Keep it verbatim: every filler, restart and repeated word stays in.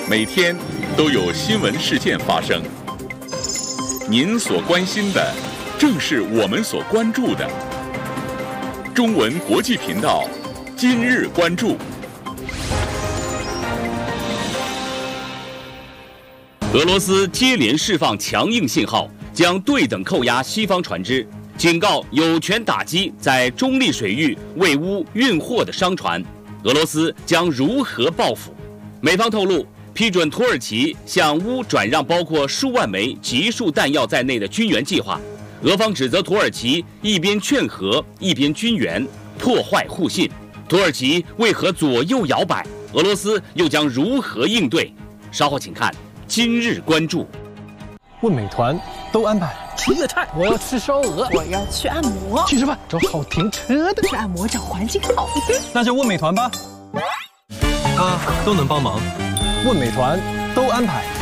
每天都有新闻事件发生。您所关心的，正是我们所关注的。中文国际频道，今日关注。 俄罗斯接连释放强硬信号，将对等扣押西方船只，警告有权打击在中立水域为乌运货的商船。俄罗斯将如何报复？美方透露，批准土耳其向乌转让包括数万枚集束弹药在内的军援计划。俄方指责土耳其一边劝和，一边军援，破坏互信。土耳其为何左右摇摆？俄罗斯又将如何应对？稍后请看今日关注。 问美团都安排吃粤菜，我要吃烧鹅， 我要去按摩， 去吃饭，找好停车的， 去按摩找环境好一点， 那就问美团吧，他都能帮忙。问美团都安排。